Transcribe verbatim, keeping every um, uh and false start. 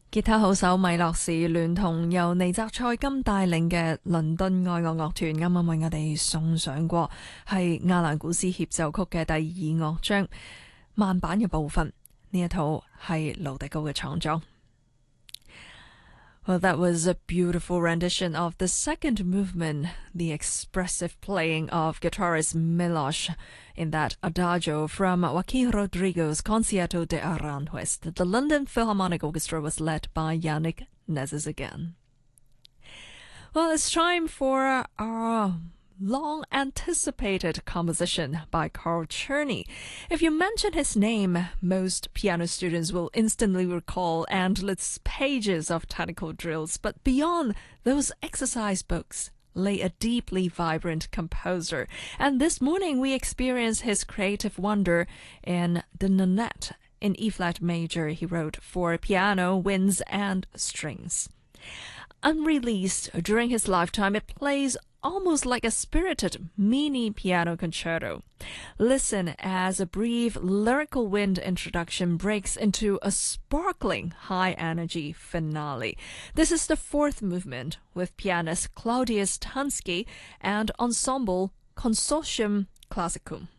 吉他好手米洛士聯同由尼澤塞金帶領嘅倫敦愛樂樂團啱啱為我哋送上過係亞蘭古斯協奏曲嘅第二樂章慢板嘅部分，呢一套係盧迪高嘅創作。Well, that was a beautiful rendition of the second movement, the expressive playing of guitarist Miloš in that Adagio from Joaquin Rodrigo's Concierto de Aranjuez. The London Philharmonic Orchestra was led by Yannick Nezes again. Well, it's time for our long-anticipated composition by Carl Czerny. If you mention his name, most piano students will instantly recall endless pages of technical drills, but beyond those exercise books lay a deeply vibrant composer. And this morning we experience his creative wonder in the Nonette in E-flat major he wrote for piano, winds, and strings. Unreleased during his lifetime, it plays almost like a spirited mini piano concerto. Listen as a brief lyrical wind introduction breaks into a sparkling high-energy finale. This is the fourth movement with pianist Claudius Tansky and ensemble Consortium Classicum.